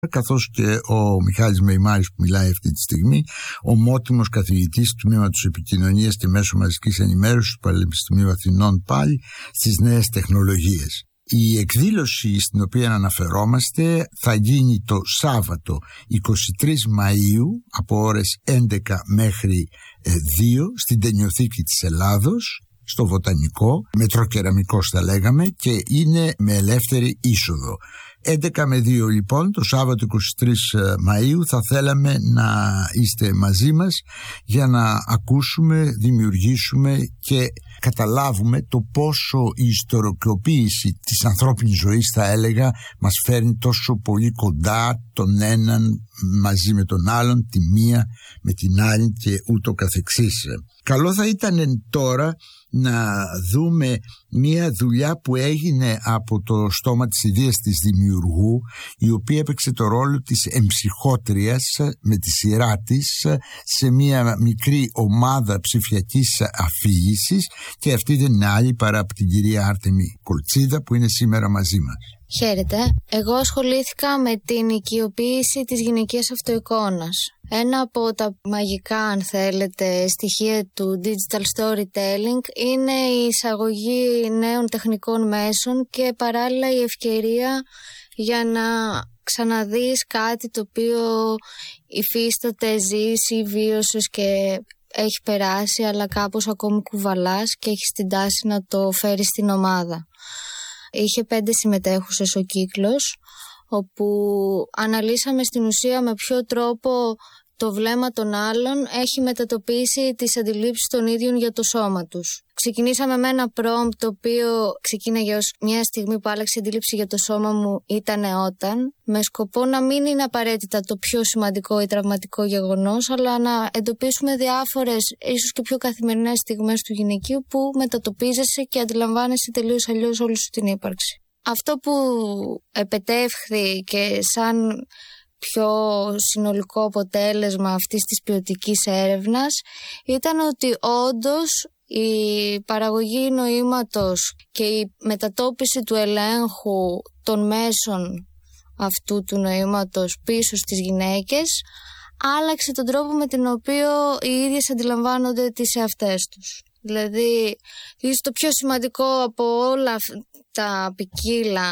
καθώς και ο Μιχάλης Μεϊμάρης που μιλάει αυτή τη στιγμή, ομότιμος καθηγητής του Τμήματος Επικοινωνίας και Μέσων Μαζικής Ενημέρωσης του Πανεπιστημίου Αθηνών, πάλι στις νέες τεχνολογίες. Η εκδήλωση στην οποία αναφερόμαστε θα γίνει το Σάββατο 23 Μαΐου από ώρες 11 μέχρι 2 στην Ταινιοθήκη της Ελλάδος, στο Βοτανικό, μετροκεραμικός θα λέγαμε, και είναι με ελεύθερη είσοδο. 11 με 2 λοιπόν το Σάββατο 23 Μαΐου θα θέλαμε να είστε μαζί μας για να ακούσουμε, δημιουργήσουμε και καταλάβουμε το πόσο η ιστορικοποίηση της ανθρώπινης ζωής, θα έλεγα, μας φέρνει τόσο πολύ κοντά τον έναν μαζί με τον άλλον, τη μία με την άλλη και ούτω καθεξής. Καλό θα ήταν τώρα να δούμε μία δουλειά που έγινε από το στόμα της ιδέας της δημιουργού, η οποία έπαιξε το ρόλο της εμψυχότριας με τη σειρά της σε μία μικρή ομάδα ψηφιακής αφήγησης, και αυτή δεν είναι άλλη παρά από την κυρία Άρτεμη Κολτσίδα που είναι σήμερα μαζί μας. Χαίρετε. Εγώ ασχολήθηκα με την οικειοποίηση της γυναικείας αυτοεικόνας. Ένα από τα μαγικά, αν θέλετε, στοιχεία του digital storytelling είναι η εισαγωγή νέων τεχνικών μέσων και παράλληλα η ευκαιρία για να ξαναδείς κάτι το οποίο υφίσταται, ζεις ή βίωσες και έχει περάσει, αλλά κάπως ακόμη κουβαλάς και έχεις την τάση να το φέρεις στην ομάδα. Είχε 5 συμμετέχουσες ο κύκλος, όπου αναλύσαμε στην ουσία με ποιο τρόπο το βλέμμα των άλλων έχει μετατοπίσει τις αντιλήψεις των ίδιων για το σώμα τους. Ξεκινήσαμε με ένα prompt το οποίο ξεκίναγε ως μια στιγμή που άλλαξε η αντίληψη για το σώμα μου ήταν όταν, με σκοπό να μην είναι απαραίτητα το πιο σημαντικό ή τραυματικό γεγονός, αλλά να εντοπίσουμε διάφορες, ίσως και πιο καθημερινές στιγμές του γυναικείου που μετατοπίζεσαι και αντιλαμβάνεσαι τελείως αλλιώς όλη σου την ύπαρξη. Αυτό που επετεύχθη και σαν πιο συνολικό αποτέλεσμα αυτής της ποιοτικής έρευνας ήταν ότι όντως η παραγωγή νοήματος και η μετατόπιση του ελέγχου των μέσων αυτού του νοήματος πίσω στις γυναίκες άλλαξε τον τρόπο με τον οποίο οι ίδιες αντιλαμβάνονται τις εαυτές τους. Δηλαδή, το πιο σημαντικό από όλα τα ποικίλα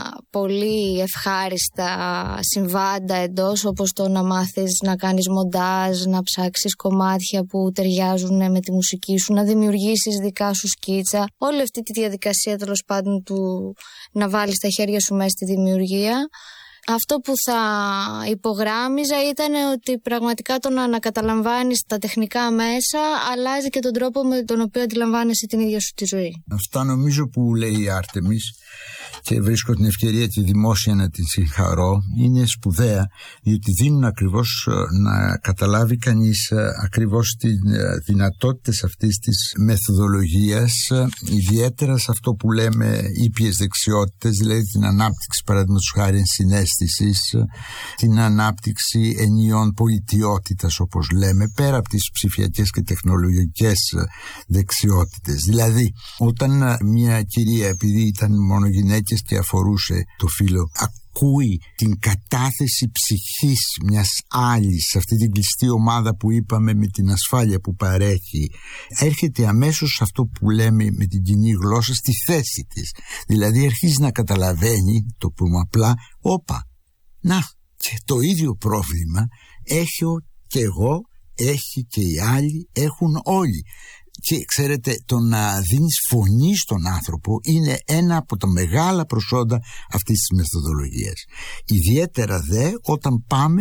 πολύ ευχάριστα συμβάντα εντός, όπως το να μάθεις να κάνεις μοντάζ, να ψάξεις κομμάτια που ταιριάζουν με τη μουσική σου, να δημιουργήσεις δικά σου σκίτσα, όλη αυτή τη διαδικασία τέλος πάντων του να βάλεις τα χέρια σου μέσα στη δημιουργία. Αυτό που θα υπογράμμιζα ήταν ότι πραγματικά το να ανακαταλαμβάνεις τα τεχνικά μέσα αλλάζει και τον τρόπο με τον οποίο αντιλαμβάνεσαι την ίδια σου τη ζωή. Αυτά νομίζω που λέει η Άρτεμις, και βρίσκω την ευκαιρία τη δημόσια να την συγχαρώ, είναι σπουδαία, διότι δίνουν ακριβώς να καταλάβει κανείς ακριβώς τις δυνατότητες αυτής της μεθοδολογίας, ιδιαίτερα σε αυτό που λέμε ήπιες δεξιότητες, δηλαδή την ανάπτυξη παραδείγματος χάρη συναίσθησης, την ανάπτυξη ενιών πολιτιότητας όπως λέμε, πέρα από τις ψηφιακές και τεχνολογικές δεξιότητες. Δηλαδή όταν μια κυρία, επειδή ήταν μόνο γυναίκες και αφορούσε το φύλο, ακούει την κατάθεση ψυχής μιας άλλης σε αυτή την κλειστή ομάδα που είπαμε, με την ασφάλεια που παρέχει, έρχεται αμέσως σε αυτό που λέμε με την κοινή γλώσσα στη θέση της. Δηλαδή αρχίζει να καταλαβαίνει, το πούμε απλά, όπα, να, και το ίδιο πρόβλημα έχω και εγώ, έχει και οι άλλοι, έχουν όλοι. Και ξέρετε, το να δίνεις φωνή στον άνθρωπο είναι ένα από τα μεγάλα προσόντα αυτής της μεθοδολογίας. Ιδιαίτερα δε όταν πάμε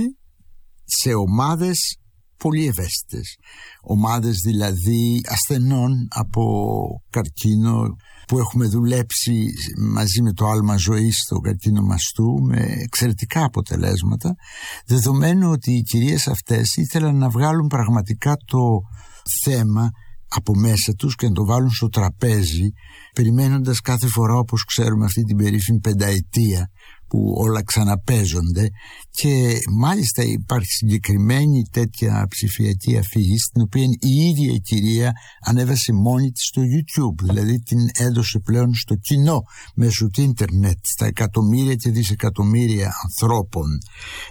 σε ομάδες πολύ ευαίσθητες, ομάδες δηλαδή ασθενών από καρκίνο, που έχουμε δουλέψει μαζί με το άλμα ζωής στο καρκίνο μαστού με εξαιρετικά αποτελέσματα, δεδομένου ότι οι κυρίες αυτές ήθελαν να βγάλουν πραγματικά το θέμα από μέσα τους και να το βάλουν στο τραπέζι, περιμένοντας κάθε φορά, όπως ξέρουμε, αυτή την περίφημη πενταετία που όλα ξαναπαίζονται, και μάλιστα υπάρχει συγκεκριμένη τέτοια ψηφιακή αφήγηση την οποία η ίδια η κυρία ανέβασε μόνη της στο YouTube, δηλαδή την έδωσε πλέον στο κοινό μέσω του ίντερνετ, στα εκατομμύρια και δισεκατομμύρια ανθρώπων.